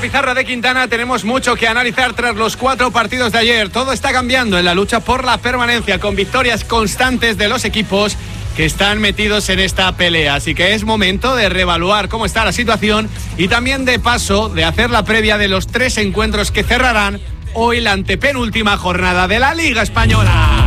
pizarra de Quintana tenemos mucho que analizar tras los 4 partidos de ayer. Todo está cambiando en la lucha por la permanencia, con victorias constantes de los equipos que están metidos en esta pelea. Así que es momento de reevaluar cómo está la situación y también de paso de hacer la previa de los 3 encuentros que cerrarán hoy la antepenúltima jornada de la Liga Española.